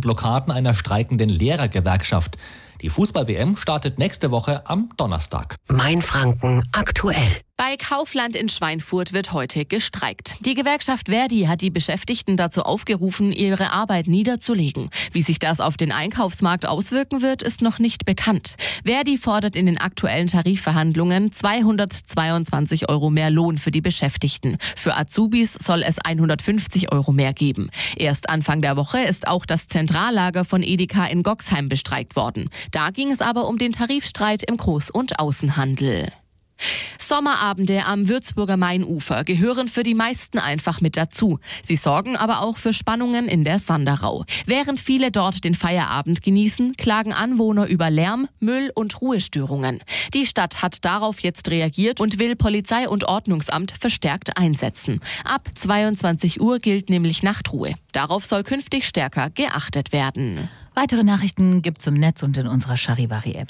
Blockaden einer streikenden Lehrergewerkschaft. Die Fußball-WM startet nächste Woche am Donnerstag. Mainfranken aktuell. Bei Kaufland in Schweinfurt wird heute gestreikt. Die Gewerkschaft ver.di hat die Beschäftigten dazu aufgerufen, ihre Arbeit niederzulegen. Wie sich das auf den Einkaufsmarkt auswirken wird, ist noch nicht bekannt. ver.di fordert in den aktuellen Tarifverhandlungen 222 € mehr Lohn für die Beschäftigten. Für Azubis soll es 150 € mehr geben. Erst Anfang der Woche ist auch das Zentrallager von Edeka in Goxheim bestreikt worden. Da ging es aber um den Tarifstreit im Groß- und Außenhandel. Sommerabende am Würzburger Mainufer gehören für die meisten einfach mit dazu. Sie sorgen aber auch für Spannungen in der Sanderau. Während viele dort den Feierabend genießen, klagen Anwohner über Lärm, Müll und Ruhestörungen. Die Stadt hat darauf jetzt reagiert und will Polizei und Ordnungsamt verstärkt einsetzen. Ab 22 Uhr gilt nämlich Nachtruhe. Darauf soll künftig stärker geachtet werden. Weitere Nachrichten gibt's im Netz und in unserer Charivari-App.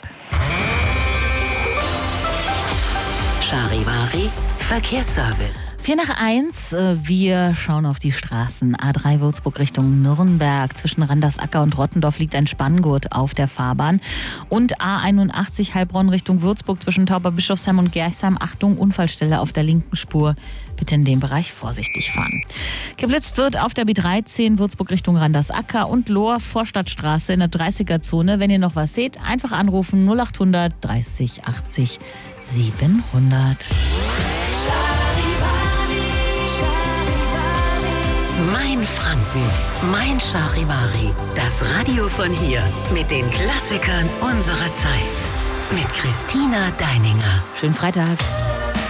Charivari Verkehrsservice. 4:01, wir schauen auf die Straßen. A3 Würzburg Richtung Nürnberg. Zwischen Randersacker und Rottendorf liegt ein Spanngurt auf der Fahrbahn. Und A81 Heilbronn Richtung Würzburg zwischen Tauberbischofsheim und Gerchsheim. Achtung, Unfallstelle auf der linken Spur. Bitte in dem Bereich vorsichtig fahren. Geblitzt wird auf der B13 Würzburg Richtung Randersacker und Lohr Vorstadtstraße in der 30er-Zone. Wenn ihr noch was seht, einfach anrufen 0800 30 80 700. Mainfranken, Mein Charivari. Das Radio von hier mit den Klassikern unserer Zeit. Mit Christina Deininger. Schönen Freitag.